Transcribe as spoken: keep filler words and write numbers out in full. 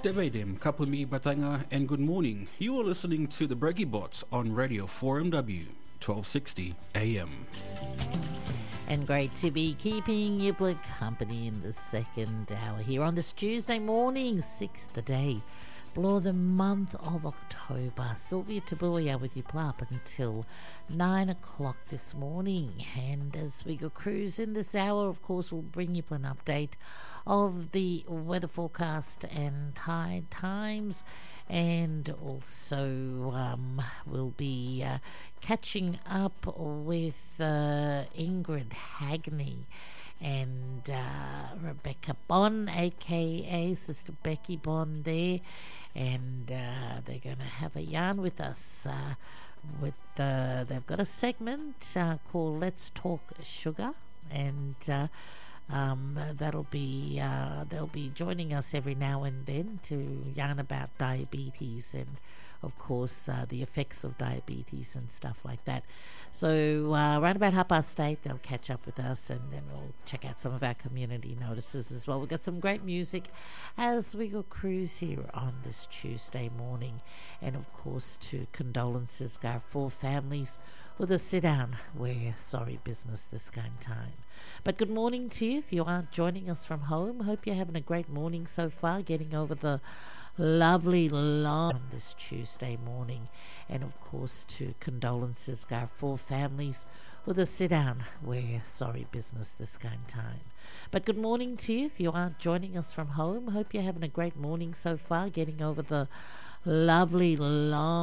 Devedem, Kapumi Batanga, and good morning. You are listening to the Breggy Bots on Radio four M W, twelve sixty A M. And great to be keeping you company in the second hour here on this Tuesday morning, sixth day, below the month of October. Sylvia Tabuya with you up until nine o'clock this morning. And as we go cruise in this hour, of course, we'll bring you an update of the weather forecast and tide times, and also um, we'll be uh, catching up with uh, Ingrid Hagney and uh, Rebecca Bond, aka Sister Becky Bond there, and uh, they're going to have a yarn with us. Uh, with uh, they've got a segment uh, called Let's Talk Sugar, and uh, Um, that'll be uh, they'll be joining us every now and then to yarn about diabetes and, of course, uh, the effects of diabetes and stuff like that. So uh, around about half past eight, they'll catch up with us, and then we'll check out some of our community notices as well. We've got some great music as we go cruise here on this Tuesday morning, and of course, to condolences go for families with a sit down. We're sorry business this kind of time. But good morning to you if you aren't joining us from home. Hope you're having a great morning so far, getting over the lovely long on this Tuesday morning. And of course, to condolences go for families with a sit down. We're sorry business this kind of time. But good morning to you if you aren't joining us from home. Hope you're having a great morning so far, getting over the lovely long